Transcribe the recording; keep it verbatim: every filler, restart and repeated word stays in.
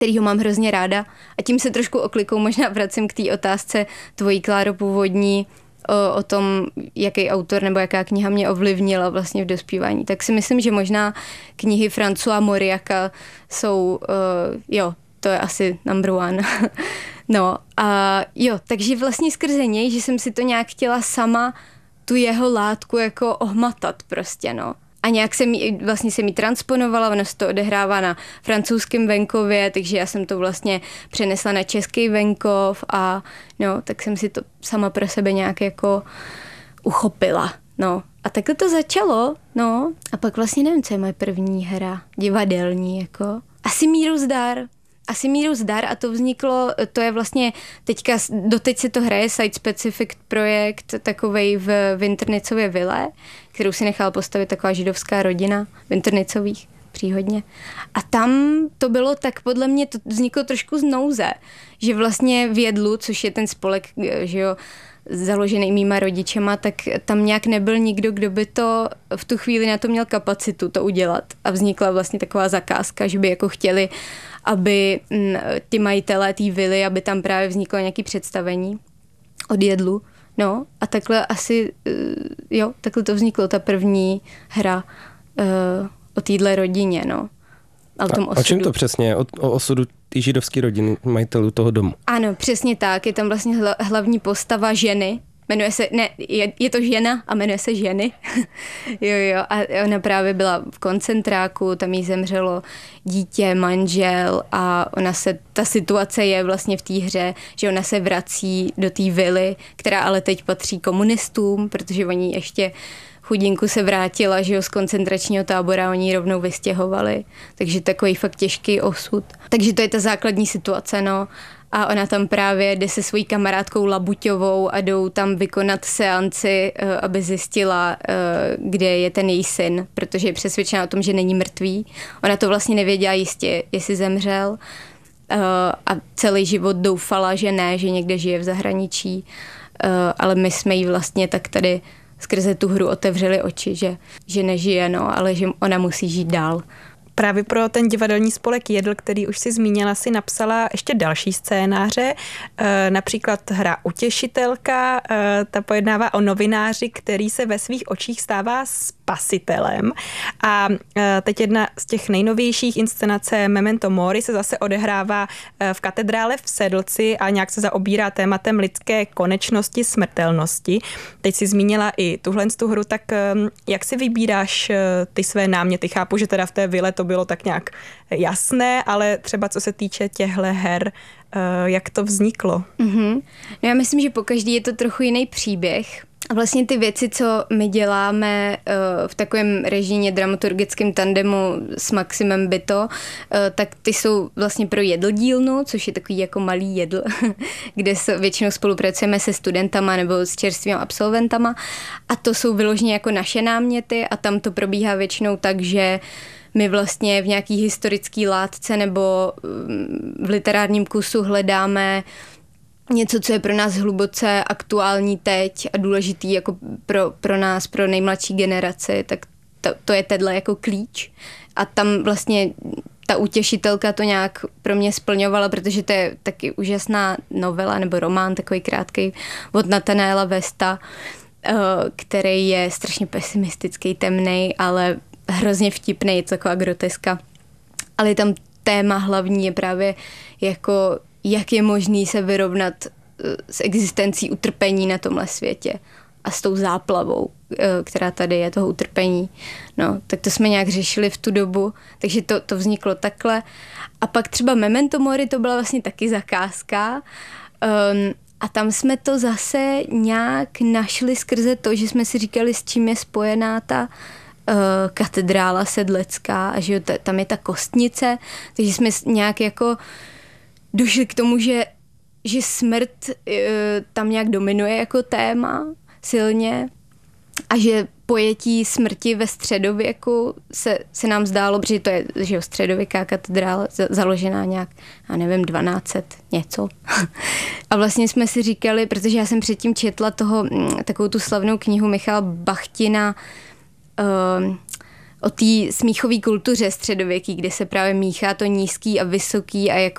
kterýho mám hrozně ráda. A tím se trošku oklikou možná vracím k té otázce tvojí, Kláro, původní, o, o tom, jaký autor nebo jaká kniha mě ovlivnila vlastně v dospívání. Tak si myslím, že možná knihy Françoise Mauriaca jsou, uh, jo, to je asi number one. No a jo, takže vlastně skrze něj, že jsem si to nějak chtěla sama tu jeho látku jako ohmatat prostě, no. A nějak jsem jí, vlastně jsem jí transponovala, ono se to odehrává na francouzském venkově, takže já jsem to vlastně přenesla na český venkov a no, tak jsem si to sama pro sebe nějak jako uchopila, no. A takhle to začalo, no. A pak vlastně nevím, co je moje první hra, divadelní, jako. Asi Míru zdar. Asi Míru zdar a to vzniklo, to je vlastně teďka, doteď se to hraje site specific projekt takovej v Vintrnicově vile, kterou si nechala postavit taková židovská rodina Vintrnicových příhodně. A tam to bylo tak, podle mě to vzniklo trošku z nouze, že vlastně v Jedlu, což je ten spolek, že jo, založený mýma rodičema, tak tam nějak nebyl nikdo, kdo by to v tu chvíli na to měl kapacitu to udělat. A vznikla vlastně taková zakázka, že by jako chtěli, aby ty majitelé té vily, aby tam právě vzniklo nějaké představení od Jedlu. No a takhle asi, jo, takhle to vzniklo, ta první hra uh, o téhle rodině, no. A, a, o čem to přesně je? O, o osudu té židovské rodiny, majitelů toho domu? Ano, přesně tak. Je tam vlastně hla, hlavní postava ženy. Jmenuje se, ne, je, je to žena a jmenuje se Ženy. jo, jo. A ona právě byla v koncentráku, tam jí zemřelo dítě, manžel a ona se, ta situace je vlastně v té hře, že ona se vrací do té vily, která ale teď patří komunistům, protože oni ještě chudinku se vrátila, že jo, z koncentračního tábora, oni ji rovnou vystěhovali. Takže takový fakt těžký osud. Takže to je ta základní situace, no. A ona tam právě jde se svojí kamarádkou Labuťovou a jdou tam vykonat seanci, aby zjistila, kde je ten její syn, protože je přesvědčena o tom, že není mrtvý. Ona to vlastně nevěděla jistě, jestli zemřel. A celý život doufala, že ne, že někde žije v zahraničí. Ale my jsme jí vlastně tak tady skrze tu hru otevřeli oči, že, že nežije, no, ale že ona musí žít dál. Právě pro ten divadelní spolek Jedl, který už si zmínila, si napsala ještě další scénáře, například hra Utěšitelka, ta pojednává o novináři, který se ve svých očích stává spasitelem. A teď jedna z těch nejnovějších inscenace Memento Mori se zase odehrává v katedrále v Sedlci a nějak se zaobírá tématem lidské konečnosti, smrtelnosti. Teď si zmínila i tuhle tu hru, tak jak si vybíráš ty své náměty? Chápu, že teda v té vile to bylo tak nějak jasné, ale třeba co se týče těchto her, jak to vzniklo? Mm-hmm. No já myslím, že pokaždý je to trochu jiný příběh. A vlastně ty věci, co my děláme uh, v takovém režijně dramaturgickém tandemu s Maximem Byto, uh, tak ty jsou vlastně pro Jedl dílnu, což je takový jako malý Jedl, kde se většinou spolupracujeme se studentama nebo s čerstvými absolventama a to jsou vyloženě jako naše náměty a tam to probíhá většinou tak, že my vlastně v nějaký historický látce nebo v literárním kusu hledáme něco, co je pro nás hluboce aktuální teď a důležitý jako pro, pro nás, pro nejmladší generaci, tak to, to je tenhle jako klíč. A tam vlastně ta Utěšitelka to nějak pro mě splňovala, protože to je taky úžasná novela nebo román, takový krátký od Nathanaela Westa, který je strašně pesimistický, temnej, ale hrozně vtipný, je to taková groteska. Ale tam téma hlavní je právě jako jak je možný se vyrovnat s existencí utrpení na tomhle světě a s tou záplavou, která tady je, toho utrpení. No, tak to jsme nějak řešili v tu dobu, takže to, to vzniklo takhle. A pak třeba Memento Mori, to byla vlastně taky zakázka um, a tam jsme to zase nějak našli skrze to, že jsme si říkali, s čím je spojená ta uh, katedrála sedlecká a že ta, tam je ta kostnice, takže jsme nějak jako došli k tomu, že, že smrt e, tam nějak dominuje jako téma silně a že pojetí smrti ve středověku se, se nám zdálo, protože to je že jo, středověká katedrála založená nějak, já nevím, dvanáct set něco. A vlastně jsme si říkali, protože já jsem předtím četla toho, takovou tu slavnou knihu Michala Bachtina, e, o té smíchové kultuře středověký, kde se právě míchá to nízký a vysoký a jak